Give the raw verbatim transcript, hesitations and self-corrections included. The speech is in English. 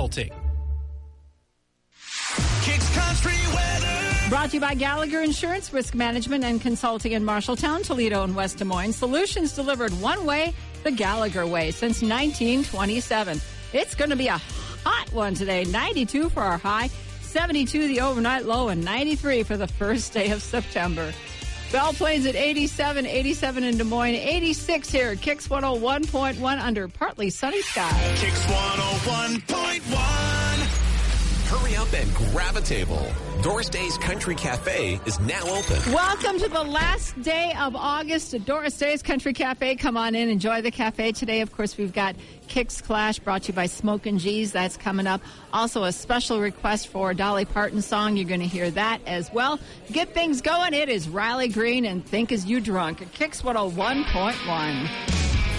Consulting. Kicks Country Weather. Brought to you by Gallagher Insurance, Risk Management and Consulting in Marshalltown, Toledo, and West Des Moines. Solutions delivered one way, the Gallagher way, since nineteen twenty-seven. It's going to be a hot one today. ninety-two for our high, seventy-two the overnight low, and ninety-three for the first day of September. Belle Plains at eighty-seven, eighty-seven in Des Moines, eighty-six here at Kicks one oh one point one under partly sunny skies. Kicks one oh one point one. Hurry up and grab a table. Doris Day's Country Cafe is now open. Welcome to the last day of August at Doris Day's Country Cafe. Come on in, enjoy the cafe today. Of course, we've got Kicks Clash brought to you by Smokin' G's. That's coming up. Also, a special request for a Dolly Parton song. You're going to hear that as well. Get things going. It is Riley Green and Think As You Drunk at Kicks one oh one point one.